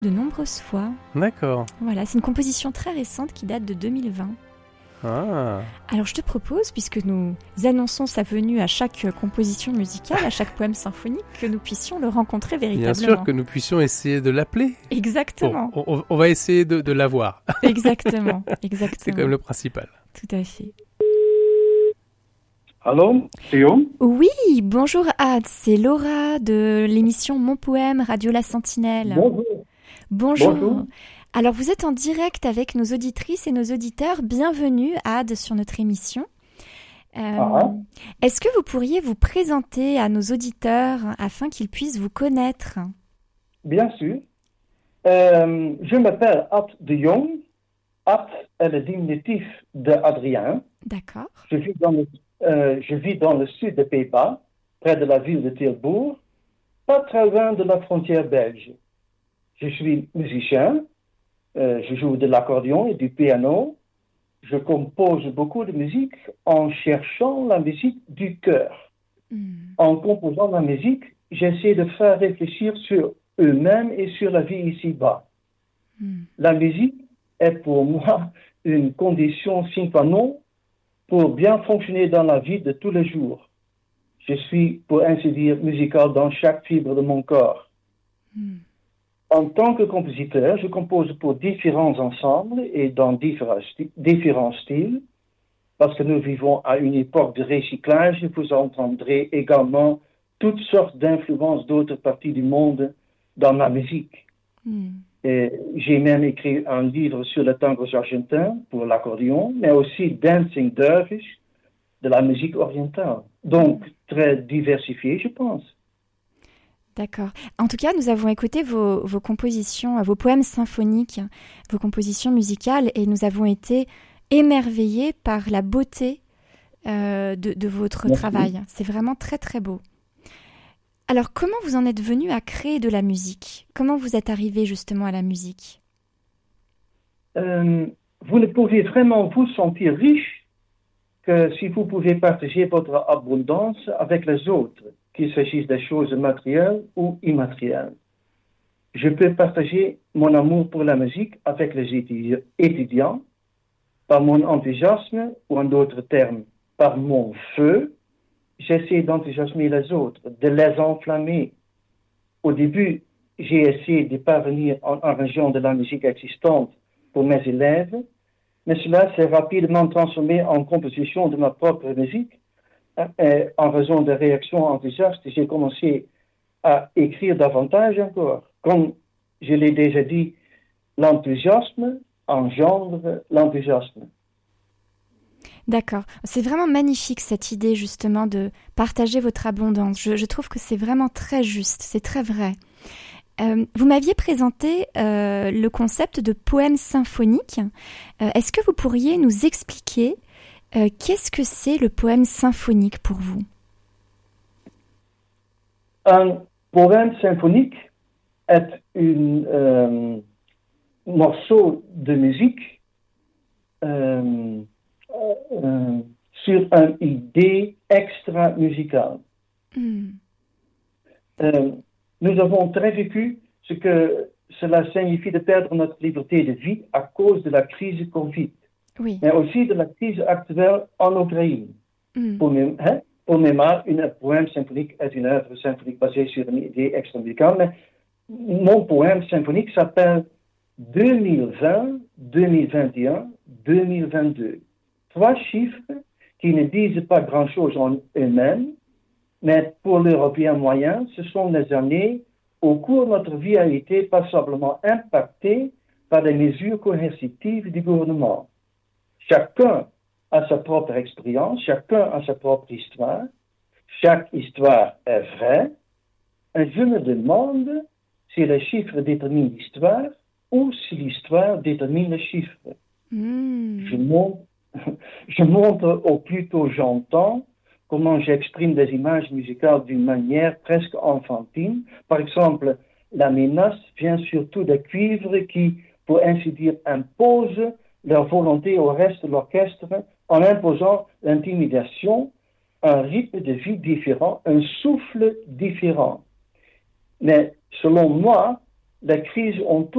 de nombreuses fois. D'accord. Voilà, c'est une composition très récente qui date de 2020. Ah. Alors je te propose, puisque nous annonçons sa venue à chaque composition musicale, à chaque poème symphonique, que nous puissions le rencontrer véritablement. Bien sûr que nous puissions essayer de l'appeler. Exactement. Bon, on va essayer de l'avoir. Exactement. C'est quand même le principal. Tout à fait. Allô, Guillaume? Oui, bonjour Ad, c'est Laura de l'émission Mon Poème, Radio La Sentinelle. Bonjour. Bonjour. Alors vous êtes en direct avec nos auditrices et nos auditeurs. Bienvenue Ad sur notre émission. Est-ce que vous pourriez vous présenter à nos auditeurs afin qu'ils puissent vous connaître? Bien sûr. Je m'appelle Ad de Jong. Ad est le diminutif de Adrien. D'accord. Je vis dans le sud des Pays-Bas, près de la ville de Tilburg, pas très loin de la frontière belge. Je suis musicien. Je joue de l'accordéon et du piano. Je compose beaucoup de musique en cherchant la musique du cœur. En composant la musique, j'essaie de faire réfléchir sur eux-mêmes et sur la vie ici-bas. La musique est pour moi une condition sine qua non pour bien fonctionner dans la vie de tous les jours. Je suis, pour ainsi dire, musical dans chaque fibre de mon corps. En tant que compositeur, je compose pour différents ensembles et dans différents styles, parce que nous vivons à une époque de recyclage, vous entendrez également toutes sortes d'influences d'autres parties du monde dans ma musique. Et j'ai même écrit un livre sur le tango argentin pour l'accordéon, mais aussi Dancing Dervish, de la musique orientale. Donc, très diversifié, je pense. D'accord. En tout cas, nous avons écouté vos compositions, vos poèmes symphoniques, vos compositions musicales, et nous avons été émerveillés par la beauté de votre travail. C'est vraiment très, très beau. Alors, comment vous en êtes venu à créer de la musique? Comment vous êtes arrivé justement à la musique? Vous ne pouvez vraiment vous sentir riche que si vous pouvez partager votre abondance avec les autres, qu'il s'agisse des choses matérielles ou immatérielles. Je peux partager mon amour pour la musique avec les étudiants par mon enthousiasme, ou en d'autres termes, par mon feu. J'essaie d'enthousiasmer les autres, de les enflammer. Au début, j'ai essayé de parvenir en arrangeant de la musique existante pour mes élèves, mais cela s'est rapidement transformé en composition de ma propre musique. Et en raison des réactions enthousiastes, j'ai commencé à écrire davantage encore. Comme je l'ai déjà dit, l'enthousiasme engendre l'enthousiasme. D'accord. C'est vraiment magnifique cette idée justement de partager votre abondance. Je trouve que c'est vraiment très juste, c'est très vrai. Vous m'aviez présenté le concept de poème symphonique. Est-ce que vous pourriez nous expliquer qu'est-ce que c'est le poème symphonique pour vous? Un poème symphonique est un morceau de musique sur une idée extra-musicale. Nous avons très vécu ce que cela signifie de perdre notre liberté de vie à cause de la crise Covid. Oui. Mais aussi de la crise actuelle en Ukraine. Pour mémoire, un poème symphonique est une œuvre symphonique basée sur une idée extra-musicale, mais mon poème symphonique s'appelle 2020, 2021, 2022. 3 chiffres qui ne disent pas grand-chose en eux-mêmes, mais pour l'Européen moyen, ce sont les années au cours de notre vie a été passablement impactée par les mesures coercitives du gouvernement. Chacun a sa propre expérience, chacun a sa propre histoire. Chaque histoire est vraie. Et je me demande si les chiffres déterminent l'histoire ou si l'histoire détermine les chiffres. Je montre, ou plutôt j'entends, comment j'exprime des images musicales d'une manière presque enfantine. Par exemple, la menace vient surtout des cuivres qui, pour ainsi dire, imposent leur volonté au reste de l'orchestre en imposant l'intimidation, un rythme de vie différent, un souffle différent. Mais selon moi, les crises ont